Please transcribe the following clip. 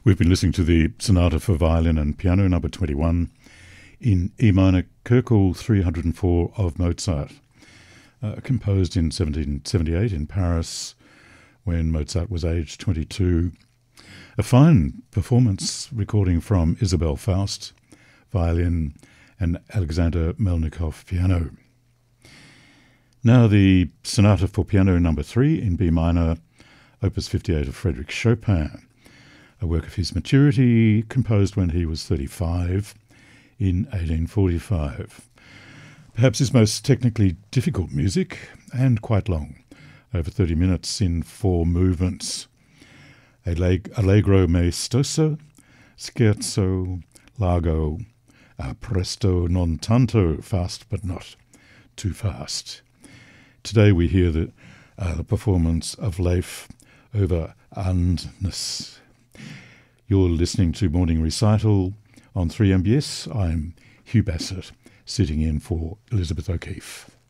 We've been listening to the Sonata for Violin and Piano number 21 in E minor, Köchel 304 of Mozart, composed in 1778 in Paris when Mozart was aged 22. A fine performance recording from Isabel Faust, violin, and Alexander Melnikov, piano. Now the Sonata for Piano number 3 in B minor, Opus 58 of Frédéric Chopin, a work of his maturity, composed when he was 35 in 1845. Perhaps his most technically difficult music, and quite long, over 30 minutes in 4 movements. Allegro maestoso, scherzo, largo, presto non tanto, fast but not too fast. Today we hear the performance of Leif over Andness. You're listening to Morning Recital on 3MBS. I'm Hugh Bassett, sitting in for Elizabeth O'Keeffe.